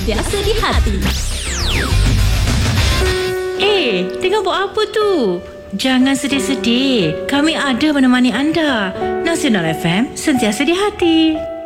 Biasa di hati. Tengah buat apa tu? Jangan sedih-sedih. Kami ada menemani anda. Nasional FM, sentiasa di hati.